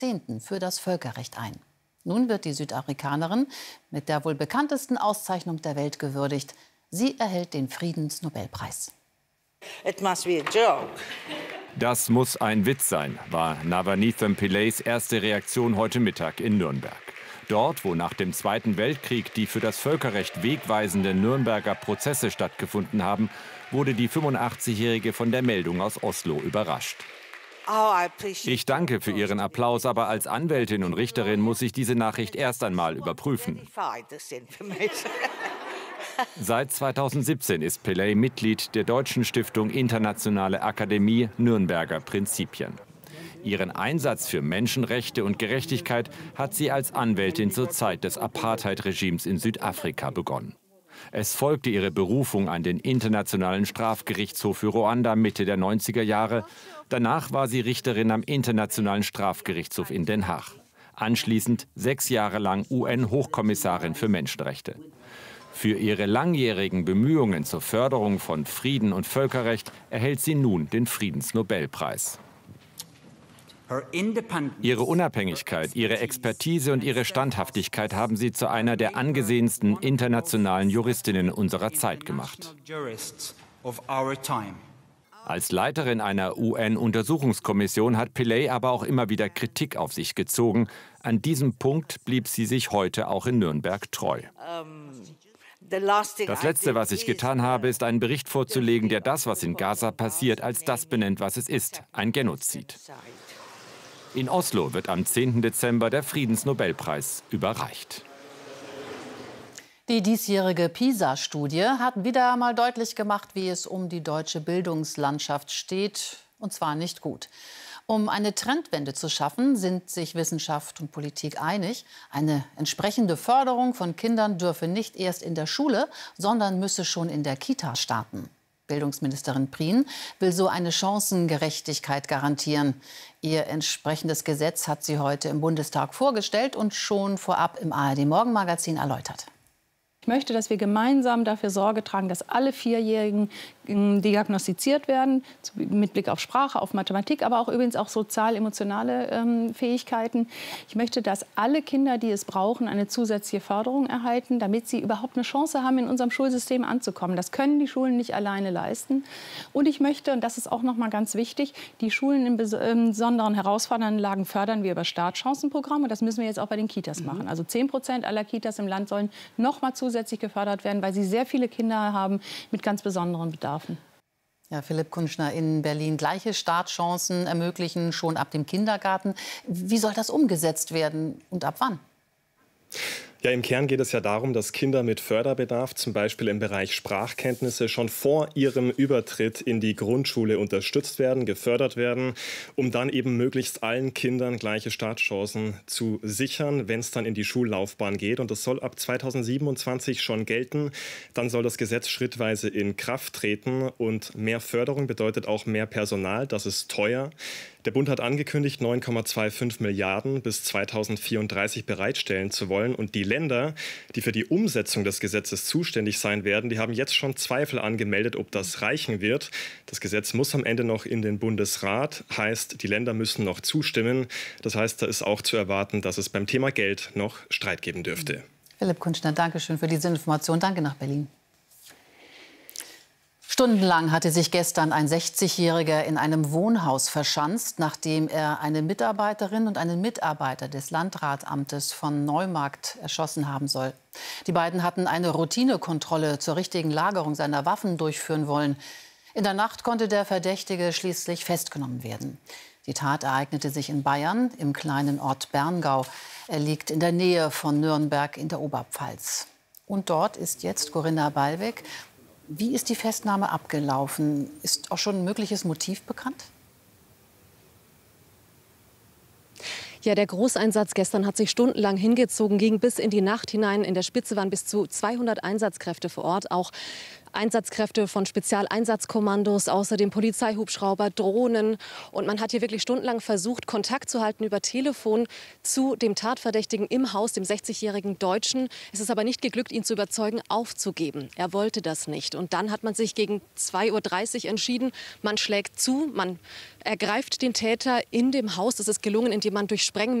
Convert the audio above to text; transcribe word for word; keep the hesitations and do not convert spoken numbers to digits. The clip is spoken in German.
Jahrzehnten für das Völkerrecht ein. Nun wird die Südafrikanerin mit der wohl bekanntesten Auszeichnung der Welt gewürdigt. Sie erhält den Friedensnobelpreis. It must be a joke. Das muss ein Witz sein, war Navanithem Pillays erste Reaktion heute Mittag in Nürnberg. Dort, wo nach dem Zweiten Weltkrieg die für das Völkerrecht wegweisenden Nürnberger Prozesse stattgefunden haben, wurde die fünfundachtzigjährige von der Meldung aus Oslo überrascht. Ich danke für Ihren Applaus, aber als Anwältin und Richterin muss ich diese Nachricht erst einmal überprüfen. Seit zweitausendsiebzehn ist Pillay Mitglied der deutschen Stiftung Internationale Akademie Nürnberger Prinzipien. Ihren Einsatz für Menschenrechte und Gerechtigkeit hat sie als Anwältin zur Zeit des Apartheid-Regimes in Südafrika begonnen. Es folgte ihre Berufung an den Internationalen Strafgerichtshof für Ruanda Mitte der neunziger Jahre. Danach war sie Richterin am Internationalen Strafgerichtshof in Den Haag. Anschließend sechs Jahre lang U N-Hochkommissarin für Menschenrechte. Für ihre langjährigen Bemühungen zur Förderung von Frieden und Völkerrecht erhält sie nun den Friedensnobelpreis. Ihre Unabhängigkeit, ihre Expertise und ihre Standhaftigkeit haben sie zu einer der angesehensten internationalen Juristinnen unserer Zeit gemacht. Als Leiterin einer U N-Untersuchungskommission hat Pillay aber auch immer wieder Kritik auf sich gezogen. An diesem Punkt blieb sie sich heute auch in Nürnberg treu. Das Letzte, was ich getan habe, ist einen Bericht vorzulegen, der das, was in Gaza passiert, als das benennt, was es ist, ein Genozid. In Oslo wird am zehnten Dezember der Friedensnobelpreis überreicht. Die diesjährige PISA-Studie hat wieder einmal deutlich gemacht, wie es um die deutsche Bildungslandschaft steht, und zwar nicht gut. Um eine Trendwende zu schaffen, sind sich Wissenschaft und Politik einig. Eine entsprechende Förderung von Kindern dürfe nicht erst in der Schule, sondern müsse schon in der Kita starten. Bildungsministerin Prien will so eine Chancengerechtigkeit garantieren. Ihr entsprechendes Gesetz hat sie heute im Bundestag vorgestellt und schon vorab im A R D-Morgenmagazin erläutert. Ich möchte, dass wir gemeinsam dafür Sorge tragen, dass alle Vierjährigen diagnostiziert werden, mit Blick auf Sprache, auf Mathematik, aber auch übrigens auch sozial-emotionale ähm, Fähigkeiten. Ich möchte, dass alle Kinder, die es brauchen, eine zusätzliche Förderung erhalten, damit sie überhaupt eine Chance haben, in unserem Schulsystem anzukommen. Das können die Schulen nicht alleine leisten. Und ich möchte, und das ist auch noch mal ganz wichtig, die Schulen in besonderen herausfordernden Lagen fördern wir über Startchancenprogramme. Das müssen wir jetzt auch bei den Kitas machen. Also zehn Prozent aller Kitas im Land sollen noch mal zusätzlich gefördert werden, weil sie sehr viele Kinder haben mit ganz besonderen Bedarfen. Ja, Philipp Kunschner, in Berlin gleiche Startchancen ermöglichen, schon ab dem Kindergarten. Wie soll das umgesetzt werden und ab wann? Ja, im Kern geht es ja darum, dass Kinder mit Förderbedarf, zum Beispiel im Bereich Sprachkenntnisse, schon vor ihrem Übertritt in die Grundschule unterstützt werden, gefördert werden, um dann eben möglichst allen Kindern gleiche Startchancen zu sichern, wenn es dann in die Schullaufbahn geht. Und das soll ab zweitausendsiebenundzwanzig schon gelten. Dann soll das Gesetz schrittweise in Kraft treten. Und mehr Förderung bedeutet auch mehr Personal. Das ist teuer. Der Bund hat angekündigt, neun Komma fünfundzwanzig Milliarden bis zweitausendvierunddreißig bereitstellen zu wollen. Und die Länder, die für die Umsetzung des Gesetzes zuständig sein werden, die haben jetzt schon Zweifel angemeldet, ob das reichen wird. Das Gesetz muss am Ende noch in den Bundesrat, heißt, die Länder müssen noch zustimmen. Das heißt, da ist auch zu erwarten, dass es beim Thema Geld noch Streit geben dürfte. Philipp Kunschner, danke schön für diese Information. Danke nach Berlin. Stundenlang hatte sich gestern ein sechzigjähriger in einem Wohnhaus verschanzt, nachdem er eine Mitarbeiterin und einen Mitarbeiter des Landratsamtes von Neumarkt erschossen haben soll. Die beiden hatten eine Routinekontrolle zur richtigen Lagerung seiner Waffen durchführen wollen. In der Nacht konnte der Verdächtige schließlich festgenommen werden. Die Tat ereignete sich in Bayern, im kleinen Ort Berngau. Er liegt in der Nähe von Nürnberg in der Oberpfalz. Und dort ist jetzt Corinna Ballweg. Wie ist die Festnahme abgelaufen? Ist auch schon ein mögliches Motiv bekannt? Ja, der Großeinsatz gestern hat sich stundenlang hingezogen, ging bis in die Nacht hinein. In der Spitze waren bis zu zweihundert Einsatzkräfte vor Ort. Auch Einsatzkräfte von Spezialeinsatzkommandos, außerdem Polizeihubschrauber, Drohnen. Und man hat hier wirklich stundenlang versucht, Kontakt zu halten über Telefon zu dem Tatverdächtigen im Haus, dem sechzigjährigen Deutschen. Es ist aber nicht geglückt, ihn zu überzeugen, aufzugeben. Er wollte das nicht. Und dann hat man sich gegen zwei Uhr dreißig entschieden, man schlägt zu, man ergreift den Täter in dem Haus. Das ist gelungen, indem man durch Sprengmittel